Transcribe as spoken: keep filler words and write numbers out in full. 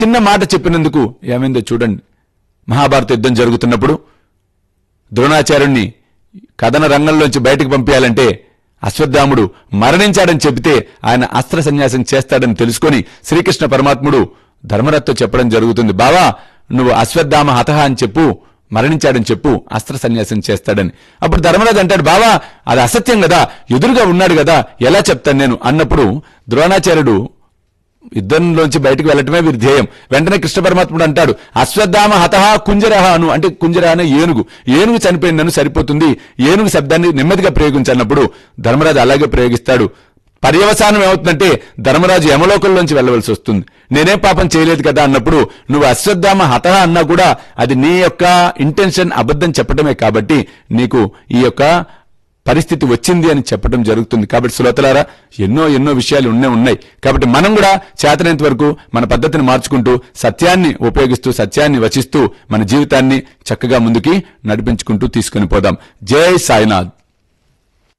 చిన్న మాట చెప్పినందుకు ఏమైందో చూడండి. మహాభారత యుద్ధం జరుగుతున్నప్పుడు ద్రోణాచార్యుణ్ణి కథన రంగంలోంచి బయటకు పంపించాలంటే అశ్వత్థాముడు మరణించాడని చెబితే ఆయన అస్త్ర సన్యాసం చేస్తాడని తెలుసుకొని శ్రీకృష్ణ పరమాత్ముడు ధర్మరాజుతో చెప్పడం జరుగుతుంది. బావా, నువ్వు అశ్వత్థామ హతః అని చెప్పు, మరణించాడని చెప్పు, అస్త్ర సన్యాసం చేస్తాడని. అప్పుడు ధర్మరాజు అంటాడు, బావా అది అసత్యం కదా, ఎదురుగా ఉన్నాడు కదా, ఎలా చెప్తాను నేను అన్నప్పుడు ద్రోణాచార్యుడు యుద్ధంలోంచి బయటకు వెళ్లటమే వీరి ధ్యేయం. వెంటనే కృష్ణ పరమాత్ముడు అంటాడు, అశ్వత్థామ హతః కుంజరహ అను, అంటే కుంజర అనే ఏనుగు ఏనుగు చనిపోయిందని సరిపోతుంది, ఏనుగు శబ్దాన్ని నెమ్మదిగా ప్రయోగించన్నప్పుడు ధర్మరాజు అలాగే ప్రయోగిస్తాడు. పర్యవసానం ఏమవుతుందంటే ధర్మరాజు యమలోకంలోంచి వెళ్ళవలసి వస్తుంది. నేనేం పాపం చేయలేదు కదా అన్నప్పుడు నువ్వు అశ్వత్థామ హతః అన్నా కూడా అది నీ యొక్క ఇంటెన్షన్ అబద్ధం చెప్పడమే కాబట్టి నీకు ఈ యొక్క పరిస్థితి వచ్చింది అని చెప్పడం జరుగుతుంది. కాబట్టి శ్రోతలారా, ఎన్నో ఎన్నో విషయాలు ఉన్నే ఉన్నాయి. కాబట్టి మనం కూడా చేతనంత వరకు మన పద్ధతిని మార్చుకుంటూ సత్యాన్ని ఉపయోగిస్తూ సత్యాన్ని వచిస్తూ మన జీవితాన్ని చక్కగా ముందుకి నడిపించుకుంటూ తీసుకుని పోదాం. జై సాయినాథ్.